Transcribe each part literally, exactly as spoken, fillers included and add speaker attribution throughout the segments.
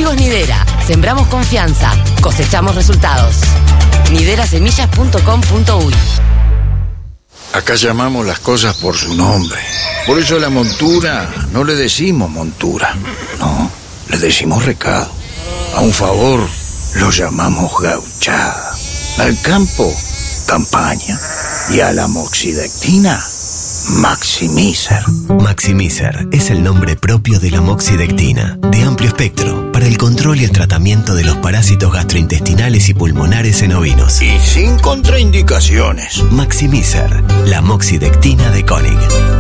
Speaker 1: Trigos Nidera. Sembramos confianza. Cosechamos resultados. nidera semillas punto com punto uy.
Speaker 2: Acá llamamos las cosas por su nombre. Por eso a la montura no le decimos montura. No, le decimos recado. A un favor lo llamamos gauchada. Al campo, campaña. Y a la moxidectina, Maximizer.
Speaker 3: Maximizer es el nombre propio de la moxidectina, de amplio espectro, para el control y el tratamiento de los parásitos gastrointestinales y pulmonares en ovinos.
Speaker 2: Y sin contraindicaciones.
Speaker 3: Maximizer, la moxidectina de Koenig.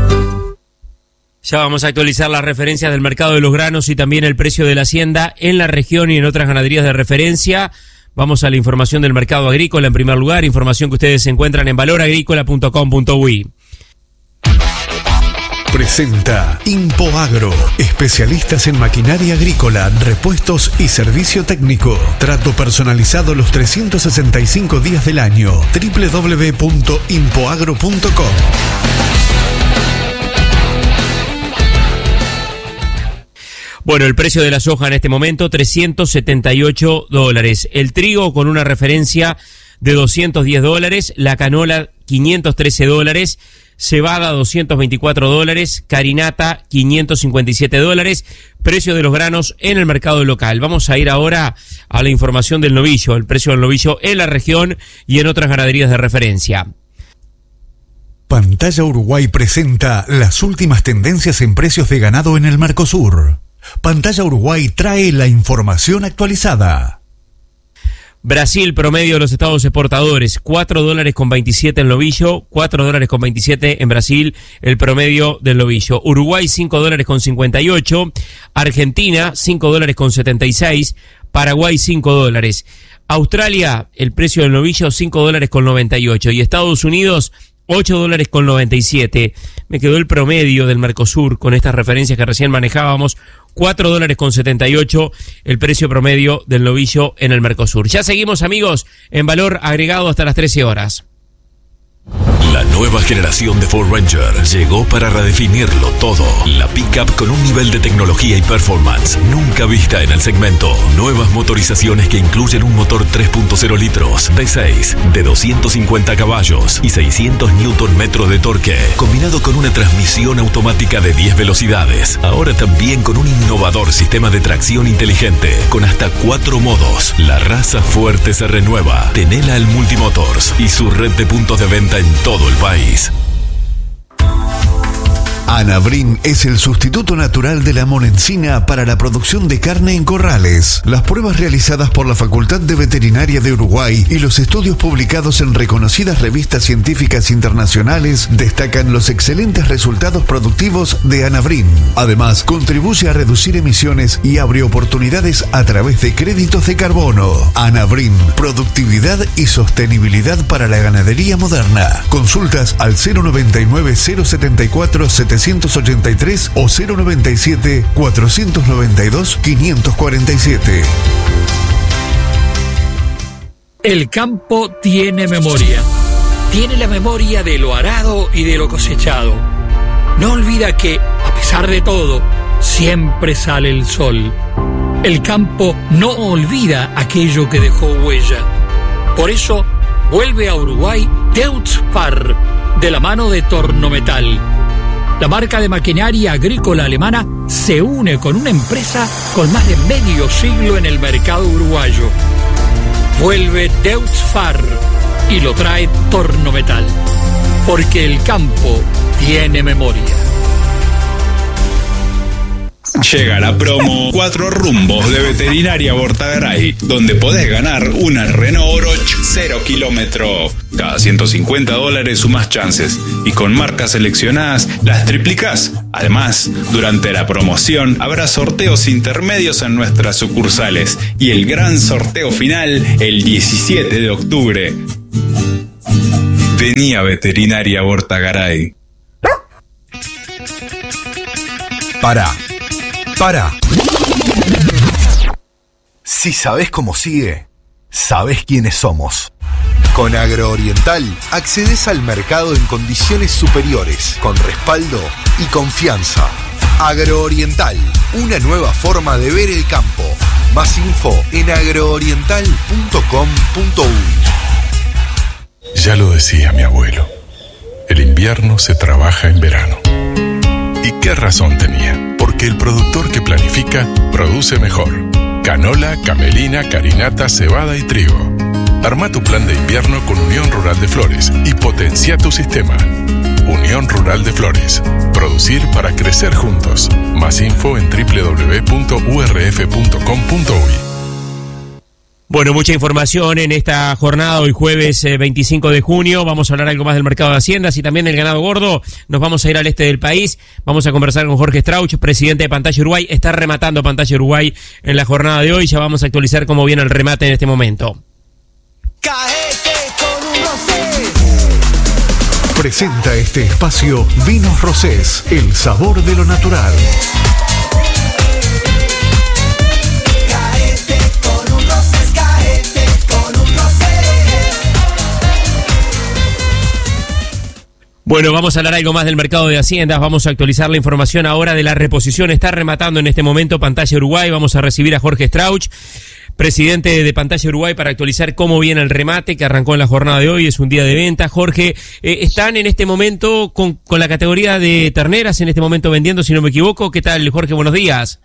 Speaker 4: Ya vamos a actualizar las referencias del mercado de los granos y también el precio de la hacienda en la región y en otras ganaderías de referencia. Vamos a la información del mercado agrícola en primer lugar, información que ustedes encuentran en valor agrícola punto com punto uy.
Speaker 5: Presenta Impoagro, especialistas en maquinaria agrícola, repuestos y servicio técnico. Trato personalizado los trescientos sesenta y cinco días del año. doble u doble u doble u punto impoagro punto com.
Speaker 4: Bueno, el precio de la soja en este momento, trescientos setenta y ocho dólares. El trigo con una referencia de doscientos diez dólares. La canola, quinientos trece dólares. Cebada, doscientos veinticuatro dólares. Carinata, quinientos cincuenta y siete dólares. Precio de los granos en el mercado local. Vamos a ir ahora a la información del novillo. El precio del novillo en la región y en otras ganaderías de referencia.
Speaker 5: Pantalla Uruguay presenta las últimas tendencias en precios de ganado en el Mercosur. Pantalla Uruguay trae la información actualizada.
Speaker 4: Brasil, promedio de los estados exportadores, cuatro dólares con veintisiete en novillo, cuatro dólares con veintisiete en Brasil, el promedio del novillo. Uruguay, cinco dólares con cincuenta y ocho. Argentina, cinco dólares con setenta y seis. Paraguay, cinco dólares. Australia, el precio del novillo, cinco dólares con noventa y ocho. Y Estados Unidos, ocho dólares con noventa y siete. Me quedó el promedio del Mercosur con estas referencias que recién manejábamos. cuatro dólares con setenta y ocho el precio promedio del novillo en el Mercosur. Ya seguimos, amigos, en valor agregado hasta las trece horas.
Speaker 6: La nueva generación de Ford Ranger llegó para redefinirlo todo. La pickup con un nivel de tecnología y performance nunca vista en el segmento. Nuevas motorizaciones que incluyen un motor tres punto cero litros, V seis, de doscientos cincuenta caballos y seiscientos newton metros de torque, combinado con una transmisión automática de diez velocidades. Ahora también con un innovador sistema de tracción inteligente, con hasta cuatro modos. La raza fuerte se renueva. Tenela al Multimotors y su red de puntos de venta en todo el país.
Speaker 5: Anabrin es el sustituto natural de la monencina para la producción de carne en corrales. Las pruebas realizadas por la Facultad de Veterinaria de Uruguay y los estudios publicados en reconocidas revistas científicas internacionales destacan los excelentes resultados productivos de Anabrin. Además, contribuye a reducir emisiones y abre oportunidades a través de créditos de carbono. Anabrin, productividad y sostenibilidad para la ganadería moderna. Consultas al cero noventa y nueve, cero setenta y cuatro, setecientos ochenta y tres o cero noventa y siete, cuatrocientos noventa y dos, quinientos cuarenta y siete.
Speaker 7: El campo tiene memoria. Tiene la memoria de lo arado y de lo cosechado. No olvida que, a pesar de todo, siempre sale el sol. El campo no olvida aquello que dejó huella. Por eso, vuelve a Uruguay Deutz-Fahr, de la mano de Tornometal. La marca de maquinaria agrícola alemana se une con una empresa con más de medio siglo en el mercado uruguayo. Vuelve Deutz-Fahr y lo trae Tornometal, porque el campo tiene memoria.
Speaker 8: Llega la promo Cuatro Rumbos de Veterinaria Bortagaray, donde podés ganar una Renault Oroch cero kilómetro. Cada ciento cincuenta dólares sumás chances y con marcas seleccionadas las triplicás. Además, durante la promoción habrá sorteos intermedios en nuestras sucursales y el gran sorteo final el diecisiete de octubre. Vení a Veterinaria Bortagaray.
Speaker 9: Pará. Para. Si sabés cómo sigue, sabés quiénes somos. Con Agrooriental accedes al mercado en condiciones superiores, con respaldo y confianza. Agrooriental, una nueva forma de ver el campo. Más info en agrooriental punto com punto uy.
Speaker 10: Ya lo decía mi abuelo, el invierno se trabaja en verano. ¿Y qué razón tenía? Porque el productor que planifica, produce mejor. Canola, camelina, carinata, cebada y trigo. Arma tu plan de invierno con Unión Rural de Flores y potencia tu sistema. Unión Rural de Flores. Producir para crecer juntos. Más info en doble u doble u doble u punto u r f punto com punto uy.
Speaker 4: Bueno, mucha información en esta jornada, hoy jueves eh, veinticinco de junio. Vamos a hablar algo más del mercado de haciendas y también del ganado gordo. Nos vamos a ir al este del país. Vamos a conversar con Jorge Strauch, presidente de Pantalla Uruguay. Está rematando Pantalla Uruguay en la jornada de hoy. Ya vamos a actualizar cómo viene el remate en este momento.
Speaker 5: Presenta este espacio Vinos Rosés, el sabor de lo natural.
Speaker 4: Bueno, vamos a hablar algo más del mercado de haciendas, vamos a actualizar la información ahora de la reposición. Está rematando en este momento Pantalla Uruguay, vamos a recibir a Jorge Strauch, presidente de Pantalla Uruguay, para actualizar cómo viene el remate que arrancó en la jornada de hoy. Es un día de venta. Jorge, eh, están en este momento con, con la categoría de terneras, en este momento vendiendo, si no me equivoco. ¿Qué tal, Jorge? Buenos días.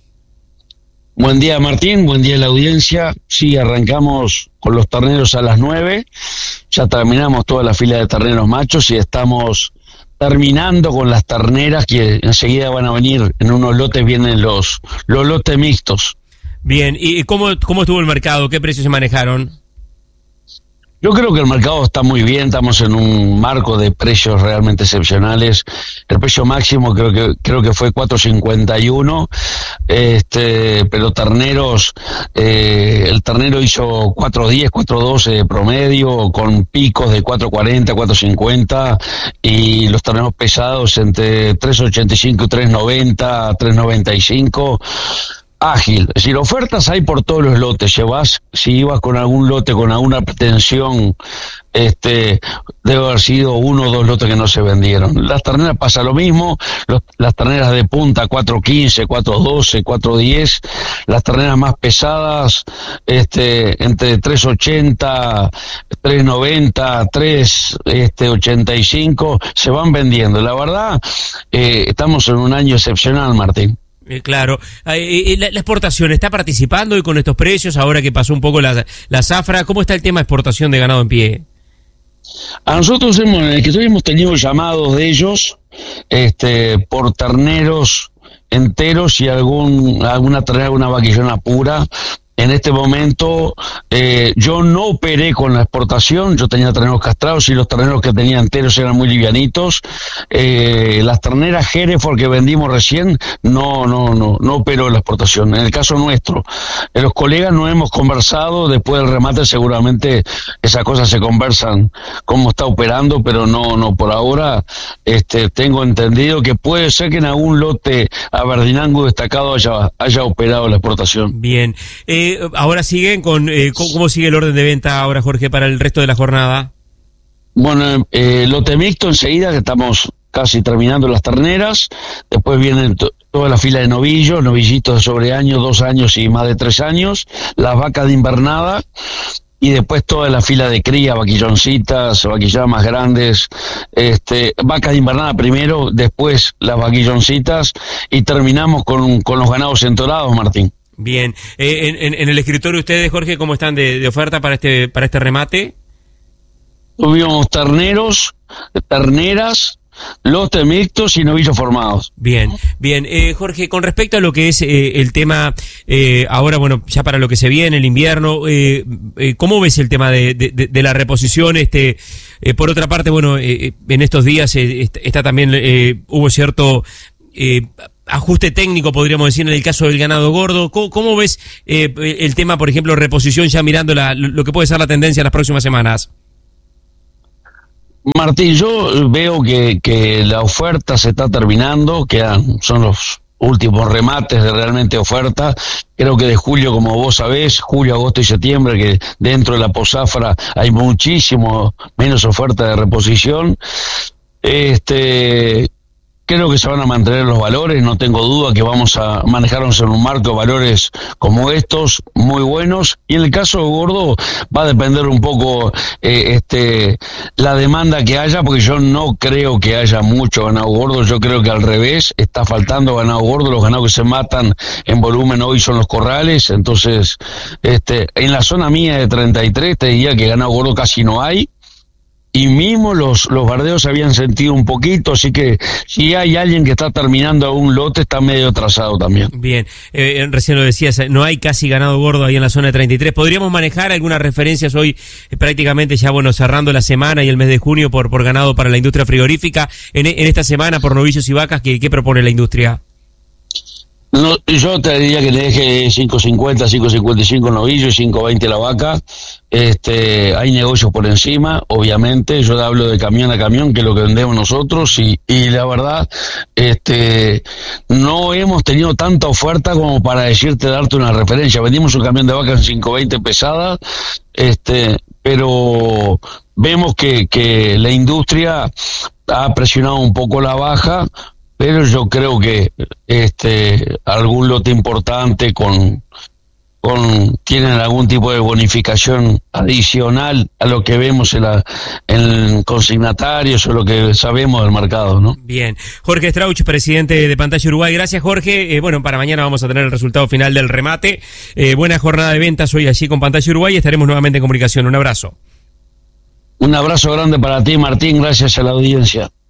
Speaker 11: Buen día, Martín, buen día a la audiencia. Sí, arrancamos con los terneros a las nueve, ya terminamos toda la fila de terneros machos y estamos terminando con las terneras que enseguida van a venir en unos lotes, vienen los, los lotes mixtos.
Speaker 4: Bien, ¿y cómo, cómo estuvo el mercado? ¿Qué precios se manejaron?
Speaker 11: Yo creo que el mercado está muy bien, estamos en un marco de precios realmente excepcionales. El precio máximo creo que creo que fue cuatro cincuenta y uno, este, pero terneros, eh, el ternero hizo cuatro diez, cuatro doce de promedio, con picos de cuatro cuarenta, cuatro cincuenta, y los terneros pesados entre tres ochenta y cinco y tres noventa, tres noventa y cinco. Ágil, es decir, ofertas hay por todos los lotes. Llevas, si ibas con algún lote con alguna pretensión, este, debe haber sido uno o dos lotes que no se vendieron. Las terneras pasa lo mismo, los, las terneras de punta cuatro quince, cuatro doce, cuatro diez, las terneras más pesadas, este, entre tres ochenta, tres noventa, tres ochenta y cinco, se van vendiendo. La verdad, eh, estamos en un año excepcional, Martín.
Speaker 4: Eh, claro, eh, la, la exportación está participando y con estos precios, ahora que pasó un poco la, la zafra, ¿cómo está el tema de exportación de ganado en pie?
Speaker 11: A nosotros hemos, en el que hemos tenido llamados de ellos, este, por terneros enteros y algún, alguna ternera, alguna vaquillona pura. En este momento eh, yo no operé con la exportación, yo tenía terneros castrados y los terneros que tenía enteros eran muy livianitos. Eh, las terneras Hereford que vendimos recién no no no no operó la exportación. En el caso nuestro, eh, los colegas no hemos conversado, después del remate seguramente esas cosas se conversan cómo está operando, pero no no por ahora este tengo entendido que puede ser que en algún lote Aberdinango destacado haya haya operado la exportación.
Speaker 4: Bien. Eh, ahora siguen con, eh, ¿cómo sigue el orden de venta ahora, Jorge, para el resto de la jornada?
Speaker 11: Bueno, eh, lote mixto enseguida, que estamos casi terminando las terneras, después vienen to- toda la fila de novillos, novillitos de sobre años, dos años y más de tres años, las vacas de invernada, y después toda la fila de cría, vaquilloncitas, vaquilladas más grandes, este, vacas de invernada primero, después las vaquilloncitas, y terminamos con, con los ganados entorados, Martín.
Speaker 4: Bien, eh, en, en, en el escritorio ustedes, Jorge, ¿cómo están de, de oferta para este para este remate?
Speaker 11: Tuvimos terneros, terneras, lotes mixtos y novillos formados.
Speaker 4: Bien, bien. Eh, Jorge, con respecto a lo que es eh, el tema, eh, ahora, bueno, ya para lo que se viene, el invierno, eh, eh, ¿cómo ves el tema de, de, de la reposición? Este, eh, por otra parte, bueno, eh, en estos días eh, está también, eh, hubo cierto... Eh, ajuste técnico, podríamos decir, en el caso del ganado gordo. ¿Cómo, cómo ves eh, el tema, por ejemplo, reposición, ya mirando la, lo que puede ser la tendencia en las próximas semanas?
Speaker 11: Martín, yo veo que, que la oferta se está terminando, que son los últimos remates de realmente oferta. Creo que de julio, como vos sabés, julio, agosto y septiembre, que dentro de la posafra hay muchísimo menos oferta de reposición. Este... Creo que se van a mantener los valores, no tengo duda que vamos a manejarnos en un marco de valores como estos, muy buenos, y en el caso de gordo va a depender un poco eh, este la demanda que haya, porque yo no creo que haya mucho ganado gordo, yo creo que al revés, está faltando ganado gordo, los ganados que se matan en volumen hoy son los corrales, entonces este en la zona mía de treinta y tres te diría que ganado gordo casi no hay, y mismo los los bardeos se habían sentido un poquito, así que si hay alguien que está terminando un lote, está medio atrasado también.
Speaker 4: Bien, eh, recién lo decías, no hay casi ganado gordo ahí en la zona de treinta y tres. ¿Podríamos manejar algunas referencias hoy, eh, prácticamente ya, bueno, cerrando la semana y el mes de junio por por ganado para la industria frigorífica? En, en esta semana, por novillos y vacas, ¿qué, qué propone la industria?
Speaker 11: No, yo te diría que le deje cinco cincuenta, cinco cincuenta y cinco novillo y cinco veinte la vaca. Este, hay negocios por encima, obviamente. Yo hablo de camión a camión, que es lo que vendemos nosotros, y, y la verdad, este, no hemos tenido tanta oferta como para decirte, darte una referencia. Vendimos un camión de vaca en cinco veinte pesada, este, pero vemos que, que la industria ha presionado un poco la baja, pero yo creo que este algún lote importante con con tienen algún tipo de bonificación adicional a lo que vemos en la en consignatarios o lo que sabemos del mercado, ¿no?
Speaker 4: Bien. Jorge Strauch, presidente de Pantalla Uruguay. Gracias, Jorge. Eh, bueno, para mañana vamos a tener el resultado final del remate. Eh, buena jornada de ventas hoy allí con Pantalla Uruguay. Estaremos nuevamente en comunicación. Un abrazo.
Speaker 11: Un abrazo grande para ti, Martín. Gracias a la audiencia.